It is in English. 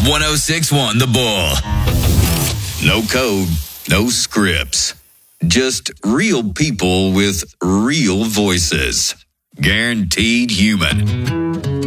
1061 The Bull. No code, no scripts. Just real people with real voices. Guaranteed human.